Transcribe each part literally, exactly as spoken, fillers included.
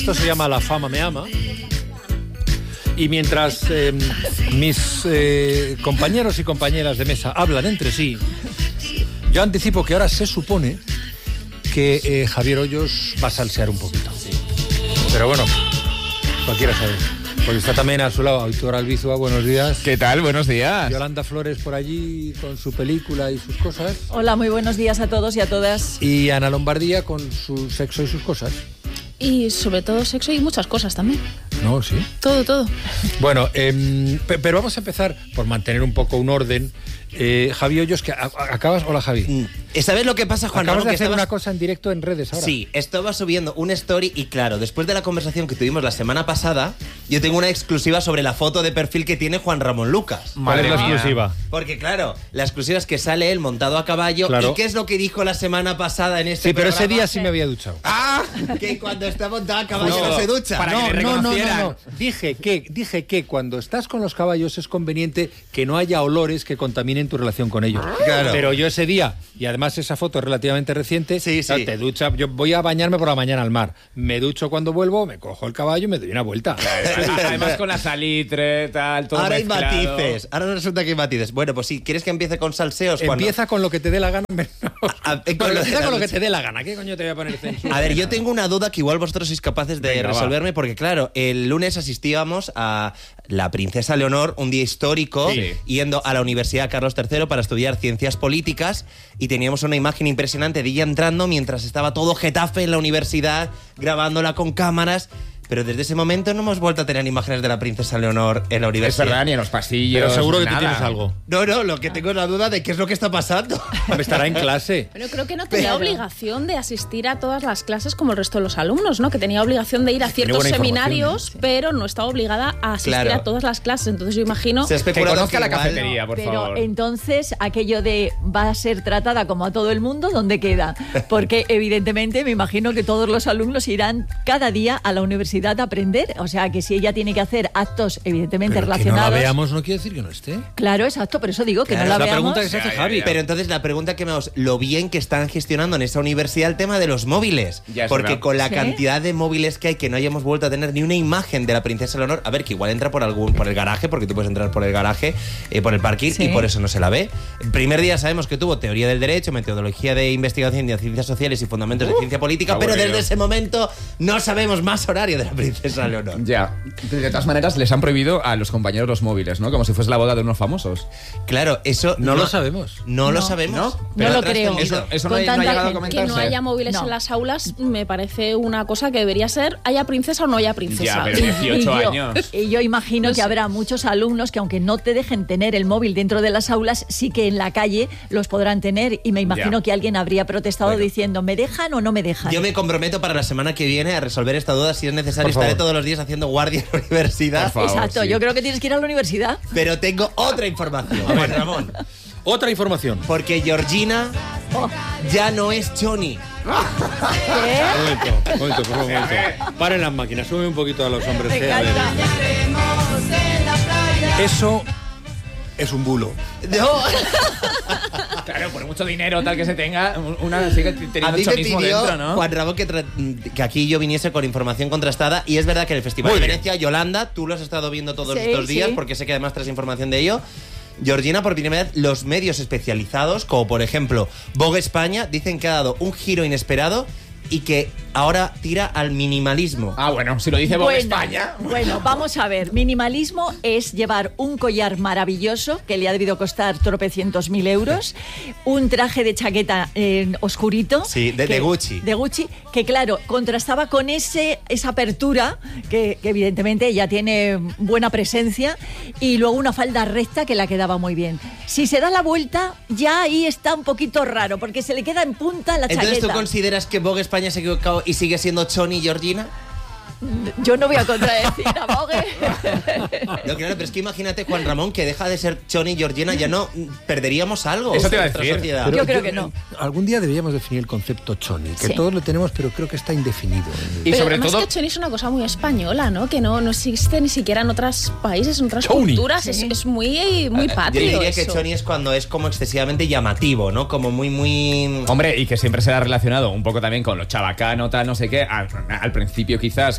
Esto se llama La fama me ama. Y mientras eh, mis eh, compañeros y compañeras de mesa hablan entre sí, yo anticipo que ahora se supone que eh, Javier Hoyos va a salsear un poquito. Pero bueno, cualquiera sabe. Porque está también a su lado Aitor Albizua, buenos días. ¿Qué tal? Buenos días. Yolanda Flores por allí con su película y sus cosas. Hola, muy buenos días a todos y a todas. Y Ana Lombardía con su sexo y sus cosas. Y sobre todo sexo y muchas cosas también. No, sí. Todo, todo. Bueno, eh, pero vamos a empezar por mantener un poco un orden. Eh, Javi Hoyos, que a, a, acabas... Hola, Javi. ¿Sabes lo que pasa, Juan Acabas Ramón? de que hacer estabas... una cosa en directo en redes ahora. Sí, estaba subiendo un story y claro, después de la conversación que tuvimos la semana pasada, yo tengo una exclusiva sobre la foto de perfil que tiene Juan Ramón Lucas. ¿Cuál es la exclusiva? Porque claro, la exclusiva es que sale él montado a caballo. Claro. ¿Y qué es lo que dijo la semana pasada en este Sí, pero programa? ese día sí me había duchado. ¡Ah! Que cuando está montado a caballo no, no se ducha. Para no, que le no, no, no, reconocieran. no. Dije que, dije que cuando estás con los caballos es conveniente que no haya olores que contaminen tu relación con ellos. Claro. Pero yo ese día, y además esa foto es relativamente reciente, Sí, claro, sí. te ducha, yo voy a bañarme por la mañana al mar, me ducho cuando vuelvo, me cojo el caballo y me doy una vuelta. Además con la salitre, tal, todo Ahora hay mezclado. matices. Ahora resulta que hay matices. Bueno, pues si quieres que empiece con salseos, Juan. Empieza con lo que te dé la gana. No. A- a- con Bueno, lo de empieza la con lo que ducha. te dé la gana. ¿Qué coño te voy a poner censura? A ver, yo tengo una duda que igual vosotros sois capaces de Venga, va. resolverme, porque claro, el lunes asistíamos a la princesa Leonor, un día histórico, Sí. yendo a la Universidad Carlos tercero para estudiar ciencias políticas, y teníamos una imagen impresionante de ella entrando mientras estaba todo Getafe en la universidad, grabándola con cámaras. Pero desde ese momento no hemos vuelto a tener imágenes de la princesa Leonor en la Es universidad. verdad, ni en los pasillos. Pero seguro que tú nada. tienes algo. No, no, lo que tengo es la duda de qué es lo que está pasando. Estará en clase. Pero creo que no tenía Claro. obligación de asistir a todas las clases como el resto de los alumnos, ¿no? Que tenía obligación de ir a ciertos buena seminarios, información, pero no estaba obligada a asistir Claro. a todas las clases. Entonces yo imagino... Se ha Que especulado conozca la igual- cafetería, por Pero favor. entonces aquello de va a ser tratada como a todo el mundo, ¿dónde queda? Porque evidentemente me imagino que todos los alumnos irán cada día a la universidad a aprender. O sea que si ella tiene que hacer actos evidentemente Pero que no relacionados. la veamos no quiere decir que no esté. Claro, exacto, por eso digo que Claro, no la es la veamos. pregunta que se hace Ya, ya, Javi. ya. Pero entonces la pregunta que me os, lo bien que están gestionando en esa universidad el tema de los móviles. Ya es Porque verdad. con la ¿Sí? cantidad de móviles que hay, que no hayamos vuelto a tener ni una imagen de la princesa Leonor. A ver, que igual entra por algún por el garaje, porque tú puedes entrar por el garaje, eh, por el parking, Sí. y por eso no se la ve. El primer día sabemos que tuvo teoría del derecho, metodología de investigación de ciencias sociales y fundamentos de ciencia política, pero aburrido. desde ese momento no sabemos más horario de la princesa Leonor. Ya. De todas maneras, les han prohibido a los compañeros los móviles, ¿no? Como si fuese la boda de unos famosos. Claro, eso No lo sabemos. No, lo No. sabemos. ¿No? No lo ha creo. trascendido. Eso, eso no, Con ha- no ha tanta llegado a gente. comentarse. Que no haya móviles No. en las aulas me parece una cosa que debería ser haya princesa o no haya princesa. Ya, pero Y- dieciocho y yo, años. Y yo imagino No que sé. habrá muchos alumnos que aunque no te dejen tener el móvil dentro de las aulas, sí que en la calle los podrán tener. Y me imagino Ya. que alguien habría protestado Bueno. diciendo, ¿me dejan o no me dejan? Yo me comprometo para la semana que viene a resolver esta duda. Si es necesario, Por favor. estaré todos los días haciendo guardia en la universidad. Por favor. Exacto, sí. yo creo que tienes que ir a la universidad. Pero tengo otra información, Juan Ramón. Otra información. Porque Georgina Oh, ya no es Choni. ¿qué? Un momento, un momento, por favor, un momento. Paren las máquinas, sube un poquito a los hombres. Me eh, a ver. encanta. Eso es un bulo. No. Claro, por mucho dinero tal que se tenga, una sigue A teniendo mí me chonismo pidió dentro, ¿no? Juan Ramón que, tra- que aquí yo viniese con información contrastada. Y es verdad que en el Festival Muy de bien. Venecia, Yolanda, tú lo has estado viendo todos Sí, estos días sí. porque sé que además traes información de ello. Georgina, por primera vez, los medios especializados, como por ejemplo Vogue España, dicen que ha dado un giro inesperado y que ahora tira al minimalismo. Ah, bueno, si lo dice Vogue Bueno, España. Bueno, vamos a ver. Minimalismo es llevar un collar maravilloso que le ha debido costar tropecientos mil euros, un traje de chaqueta eh, oscurito. Sí, de- que- de Gucci. De Gucci, que claro, contrastaba con ese, esa apertura, que, que evidentemente ya tiene buena presencia, y luego una falda recta que la quedaba muy bien. Si se da la vuelta, ya ahí está un poquito raro, porque se le queda en punta la Entonces, ¿tú chaqueta. consideras que Vogue España se ha equivocado y sigue siendo Choni y Georgina? Yo no voy a contradecir a Vogue. No, claro, pero es que imagínate, Juan Ramón, que deja de ser Choni y Georgina, ya no mm, perderíamos algo. Eso te iba a en nuestra decir. sociedad. Pero- Yo creo que no. Algún día deberíamos definir el concepto choni, que Sí. todos lo tenemos, pero creo que está indefinido. Y Pero sobre además todo, que Choni es una cosa muy española, ¿no? Que no, no existe ni siquiera en otros países, en otras Choni. culturas. Sí. Es, es muy, muy Yo patrio diría que eso. Choni es cuando es como excesivamente llamativo, ¿no? Como muy, muy... hombre, y que siempre será relacionado un poco también con lo chabacano, tal, no sé qué. Al, al principio quizás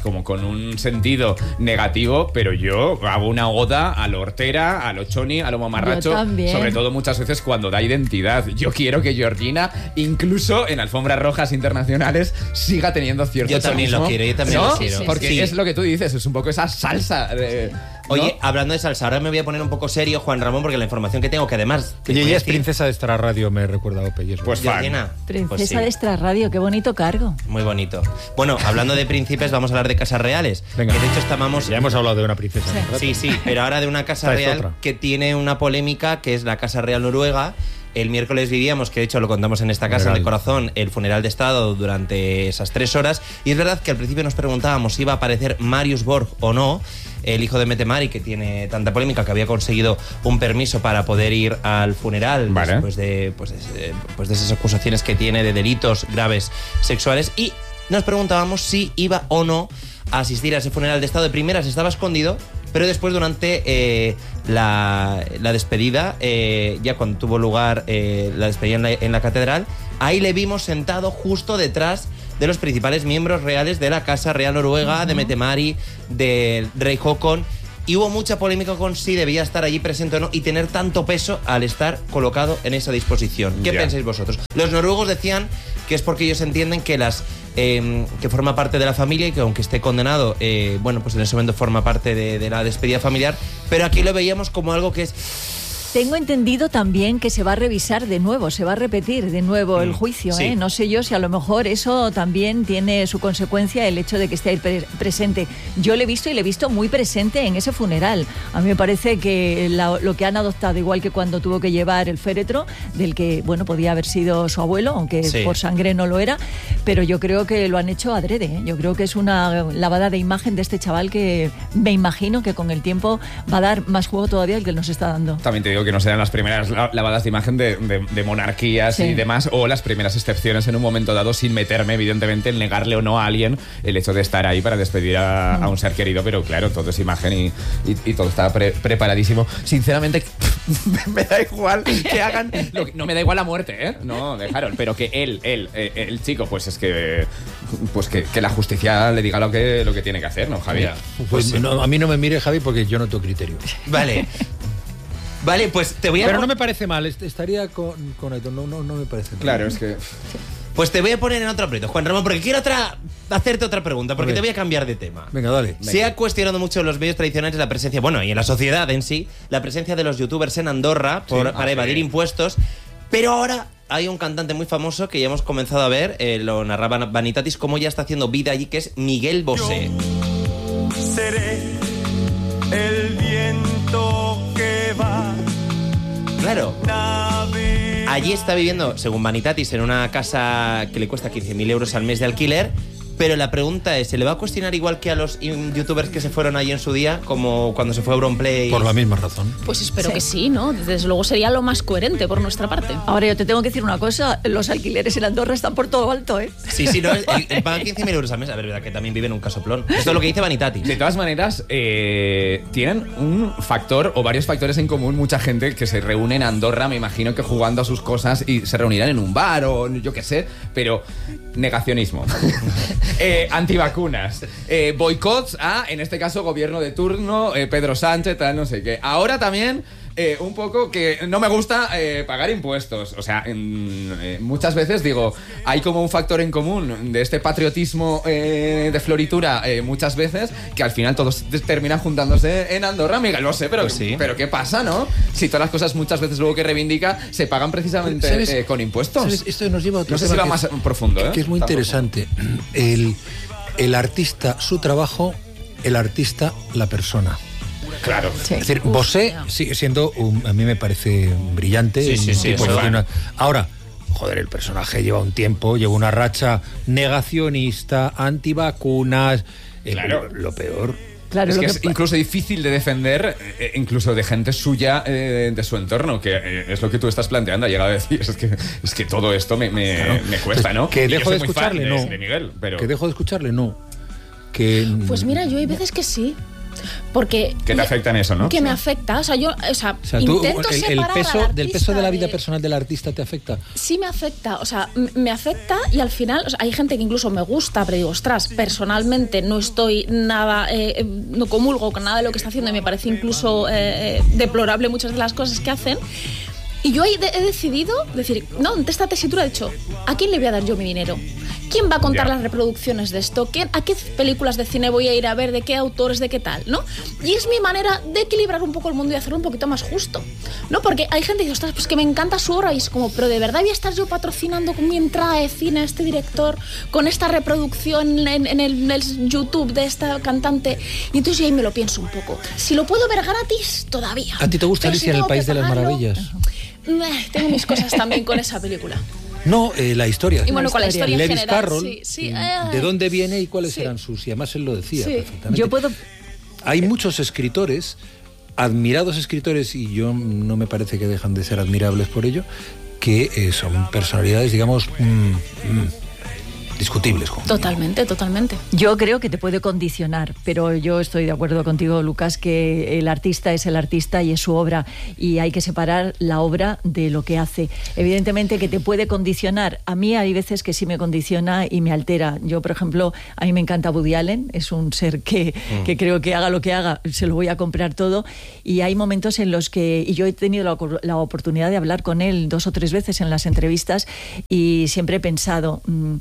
como con un sentido negativo, pero yo hago una oda a lo hortera, a lo choni, a lo mamarracho, sobre todo muchas veces cuando da identidad. Yo quiero que Georgina, incluso en alfombras rojas internacionales, siga teniendo cierto Yo también chonismo, lo quiero, yo también ¿no? lo quiero. Porque Sí. es lo que tú dices, es un poco esa salsa de, ¿no? Oye, hablando de salsa, ahora me voy a poner un poco serio, Juan Ramón, porque la información que tengo, que además... Y ella es princesa de Extra Radio, me recuerda a Ope. Pues fan. Georgina, Princesa pues sí, de Extra Radio, qué bonito cargo. muy bonito. Bueno, hablando de príncipes, vamos a hablar de casas reales. Venga. Que de hecho estábamos... Ya hemos hablado de una princesa. Sí. hace un rato. Sí, sí, pero ahora de una casa Esta es real otra. que tiene una polémica, que es la Casa Real Noruega. El miércoles vivíamos, que de hecho lo contamos en esta casa, Funeral. en el corazón, el funeral de Estado durante esas tres horas. Y es verdad que al principio nos preguntábamos si iba a aparecer Marius Borg o no, el hijo de Mette Mari, que tiene tanta polémica, que había conseguido un permiso para poder ir al funeral Vale. después de, pues, de, pues de esas acusaciones que tiene de delitos graves sexuales. Y nos preguntábamos si iba o no a asistir a ese funeral de Estado. De primeras estaba escondido, pero después durante eh, la, la despedida, eh, ya cuando tuvo lugar eh, la despedida en la, en la catedral, ahí le vimos sentado justo detrás de los principales miembros reales de la Casa Real Noruega, uh-huh. de Mette Mari, del rey Håkon. Y hubo mucha polémica con si debía estar allí presente o no y tener tanto peso al estar colocado en esa disposición. ¿Qué Ya. pensáis vosotros? Los noruegos decían que es porque ellos entienden que las eh, que forma parte de la familia y que aunque esté condenado, eh, bueno, pues en ese momento forma parte de, de la despedida familiar, pero aquí lo veíamos como algo que es... Tengo entendido también que se va a revisar de nuevo, se va a repetir de nuevo Mm, el juicio, sí. ¿eh? No sé yo si a lo mejor eso también tiene su consecuencia, el hecho de que esté ahí pre- presente. Yo le he visto y le he visto muy presente en ese funeral. A mí me parece que la- lo que han adoptado, igual que cuando tuvo que llevar el féretro, del que, bueno, podía haber sido su abuelo, aunque Sí. por sangre no lo era, pero yo creo que lo han hecho adrede, ¿eh? Yo creo que es una lavada de imagen de este chaval que me imagino que con el tiempo va a dar más juego todavía el que nos está dando. También te digo que no serán las primeras la- lavadas de imagen de, de- de monarquías Sí. y demás, o las primeras excepciones en un momento dado, sin meterme, evidentemente, en negarle o no a alguien el hecho de estar ahí para despedir a, a un ser querido, pero claro, todo es imagen y, y- y todo está pre- preparadísimo. Sinceramente, me da igual que hagan... lo que- no me da igual la muerte, ¿eh? No, de Harold, pero que él, él, eh, el chico, pues es que... Pues que, que la justicia le diga lo que, lo que tiene que hacer, ¿no, Javier? Pues no, a mí no me mire, Javi, porque yo no tengo criterio. Vale. Vale, pues te voy a... Pero no me parece mal, est- estaría con, con Aitor, no, no, no me parece mal. Claro, es que... Pues te voy a poner en otro aprieto, Juan Ramón, porque quiero otra, hacerte otra pregunta, porque A ver. te voy a cambiar de tema. Venga, dale. Se ha cuestionado mucho en los medios tradicionales la presencia, bueno, y en la sociedad en sí, la presencia de los youtubers en Andorra por- Sí. para Ah, evadir sí. impuestos, pero ahora hay un cantante muy famoso que ya hemos comenzado a ver, eh, lo narraba Vanitatis, cómo ya está haciendo vida allí, que es Miguel Bosé. Seré el viento que va. Claro. Nave. Allí está viviendo, según Vanitatis, en una casa que le cuesta quince mil euros al mes de alquiler. Pero la pregunta es, ¿se le va a cuestionar igual que a los youtubers que se fueron allí en su día, como cuando se fue a Auronplay? Por la misma razón. Pues espero Sí. que sí, ¿no? Desde luego sería lo más coherente por nuestra parte. Ahora yo te tengo que decir una cosa, los alquileres en Andorra están por todo alto, ¿eh? Sí, sí, no, él, él paga quince mil euros al mes. A ver, verdad que también vive en un casoplón. Esto es lo que dice Vanitatis. De todas maneras, eh, tienen un factor o varios factores en común mucha gente que se reúne en Andorra, me imagino que jugando a sus cosas y se reunirán en un bar o yo qué sé, pero negacionismo, eh, antivacunas, eh, boicots a, en este caso, gobierno de turno, eh, Pedro Sánchez, tal, no sé qué. Ahora también... Eh, un poco que no me gusta eh, pagar impuestos. O sea, en, eh, muchas veces digo, hay como un factor en común de este patriotismo eh, de floritura eh, muchas veces, que al final todos terminan juntándose en Andorra, Miguel, lo sé, pero, Pues sí. pero ¿qué pasa, no? Si todas las cosas muchas veces luego que reivindica se pagan precisamente ¿Sabes? eh, con impuestos. ¿Sabes? Esto nos lleva a otro No sé tema si va que más es- profundo, ¿eh? que es muy Tampoco. interesante. El, el artista, su trabajo, el artista, la persona. Claro. Sí. Es decir, Bosé sigue siendo, un- a mí me parece brillante. Sí, sí, un sí, tipo eso que va. tiene una- Ahora, joder, el personaje lleva un tiempo, lleva una racha negacionista, antivacunas. eh, Claro. lo, lo peor. Claro, Es lo que que es pa- incluso difícil de defender, eh, incluso de gente suya, eh, de su entorno, que eh, es lo que tú estás planteando. Ha llegado a decir, es que, es que todo esto me, me, me cuesta, ¿no? Que Y yo dejo soy de muy fan escucharle, de- no. de Miguel, pero... Que dejo de escucharle, no. Que, Pues mira, yo hay veces que sí. Porque Que te afecta en eso, ¿no? Que me afecta, o sea, yo, o sea, O sea, tú, intento el, el separar peso al del peso de la vida artista personal del artista te afecta. Sí me afecta, o sea, m- me afecta y al final, o sea, hay gente que incluso me gusta, pero digo, ostras, personalmente no estoy nada, eh, eh, no comulgo con nada de lo que está haciendo y me parece incluso eh, eh, deplorable muchas de las cosas que hacen. Y yo he, de- he decidido decir, no, ante esta tesitura he dicho, ¿a quién le voy a dar yo mi dinero? ¿Quién va a contar Ya. las reproducciones de esto? ¿Quién, ¿A qué películas de cine voy a ir a ver? ¿De qué autores? ¿De qué tal? ¿No? Y es mi manera de equilibrar un poco el mundo y hacerlo un poquito más justo, ¿no? Porque hay gente que dice, ostras, pues que me encanta su obra y es como, pero ¿de verdad voy a estar yo patrocinando con mi entrada de cine a este director, con esta reproducción en, en el, en el YouTube de esta cantante? Y entonces yo ahí me lo pienso un poco. Si lo puedo ver gratis, todavía. ¿A ti te gusta Pero si Alicia en el tengo que País de las pagarlo, Maravillas? eh, Tengo mis cosas también con esa película. No, eh, la historia. Y bueno, con la historia en Lewis general, Carroll, sí, sí, eh, eh, ¿de dónde viene y cuáles sí. eran sus? Y además él lo decía Sí. perfectamente. Yo puedo... Hay muchos escritores, admirados escritores, y yo no me parece que dejan de ser admirables por ello, que eh, son personalidades, digamos, mm, mm, discutibles. Como Totalmente, totalmente. Yo creo que te puede condicionar, pero yo estoy de acuerdo contigo, Lucas, que el artista es el artista y es su obra y hay que separar la obra de lo que hace. Evidentemente que te puede condicionar. A mí hay veces que sí me condiciona y me altera. Yo, por ejemplo, a mí me encanta Woody Allen, es un ser que, mm. que creo que haga lo que haga, se lo voy a comprar todo, y hay momentos en los que, y yo he tenido la, la oportunidad de hablar con él dos o tres veces en las entrevistas y siempre he pensado... Mmm,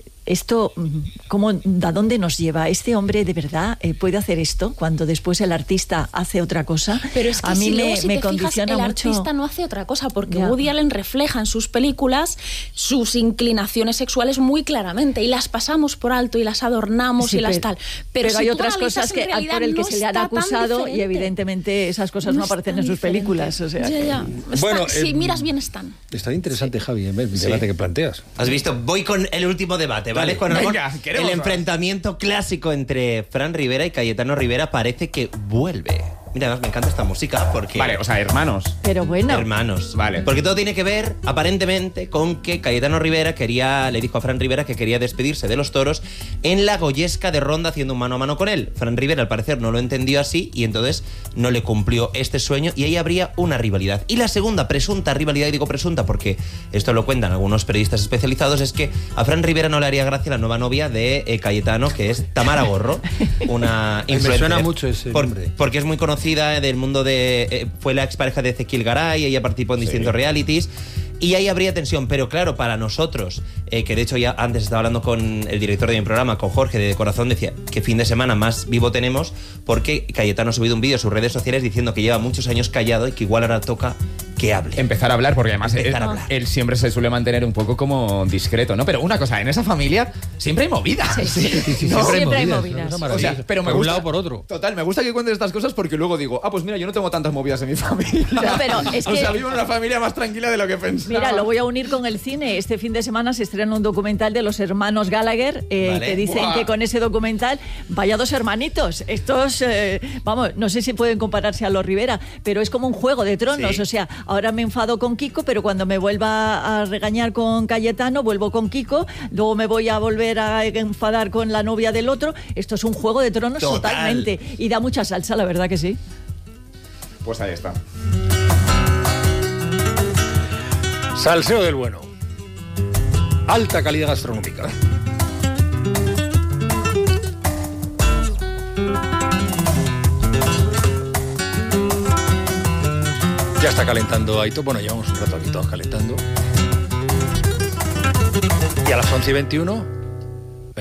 esto, ¿cómo, ¿a dónde nos lleva? ¿Este hombre de verdad eh, puede hacer esto cuando después el artista hace otra cosa? Pero es que a mí si me, luego, si me te condiciona fijas, el mucho. artista no hace otra cosa, porque Ya. Woody Allen refleja en sus películas sus inclinaciones sexuales muy claramente y las pasamos por alto y las adornamos Sí, y las pero, tal. Pero, Pero, si hay tú otras analizas, cosas que en realidad por el que no se le han está tan acusado y diferente. evidentemente esas cosas no, No aparecen es en tan sus películas. O sea, Ya, ya. Está- Bueno, si eh, miras bien están. Está interesante, Javi, el Sí. debate que planteas. ¿Has visto? Voy con el último debate, ¿vale? Dale. Juan Ramón? Venga, queremos el más. enfrentamiento clásico entre Fran Rivera y Cayetano Rivera parece que vuelve. Mira, además me encanta esta música porque... Vale, o sea, hermanos. pero bueno, Hermanos. Vale. Porque todo tiene que ver, aparentemente, con que Cayetano Rivera quería, le dijo a Fran Rivera que quería despedirse de los toros en la Goyesca de Ronda haciendo un mano a mano con él. Fran Rivera, al parecer, no lo entendió así y entonces no le cumplió este sueño y ahí habría una rivalidad. Y la segunda presunta rivalidad, y digo presunta porque esto lo cuentan algunos periodistas especializados, es que a Fran Rivera no le haría gracia la nueva novia de eh, Cayetano, que es Tamara Gorro, una Me influencer. suena mucho ese Por- nombre. Porque es muy conocida del mundo de... eh, fue la expareja de Ezequiel Garay, ella participó en distintos realities. Y ahí habría tensión, pero claro, para nosotros, eh, que de hecho ya antes estaba hablando con el director de mi programa, con Jorge de Corazón, decía que fin de semana más vivo tenemos porque Cayetano ha subido un vídeo a sus redes sociales diciendo que lleva muchos años callado y que igual ahora toca que hable. Empezar a hablar, porque además él, Empezar a hablar. él siempre se suele mantener un poco como discreto, ¿no? Pero una cosa, en esa familia siempre hay movidas. Sí, sí. Sí, sí, No, siempre hay movidas, movidas. es una O maravilla. sea, pero me por gusta, un lado por otro. Total, me gusta que cuentes estas cosas porque luego digo, ah, pues mira, yo no tengo tantas movidas en mi familia. No, pero es o que- sea, vivo en una familia más tranquila de lo que pensaba. mira, lo voy a unir con el cine. Este fin de semana se estrena un documental de los hermanos Gallagher, eh, Vale. que dicen Buah. que con ese documental, vaya dos hermanitos. Estos, eh, vamos, no sé si pueden compararse a los Rivera, pero es como un juego de tronos. Sí. O sea, ahora me enfado con Kiko, pero cuando me vuelva a regañar con Cayetano, vuelvo con Kiko, luego me voy a volver a enfadar con la novia del otro. Esto es un juego de tronos Total. totalmente. Y da mucha salsa, la verdad que sí. Pues ahí está. Salseo del bueno. Alta calidad gastronómica. Ya está calentando Aito. Bueno, llevamos un rato aquí todos calentando. Y a las once y veintiuno